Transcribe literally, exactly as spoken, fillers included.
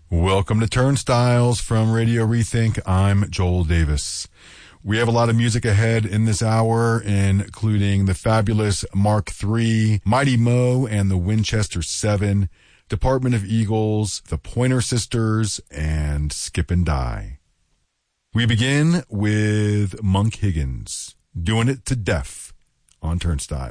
Welcome to Turnstiles from Radio Rethink. I'm Joel Davis. We have a lot of music ahead in this hour, including the fabulous Mark three, Mighty Mo and the Winchester seven, Department of Eagles, the Pointer Sisters, and Skip and Die. We begin with Monk Higgins, Doing It to Death on Turnstile.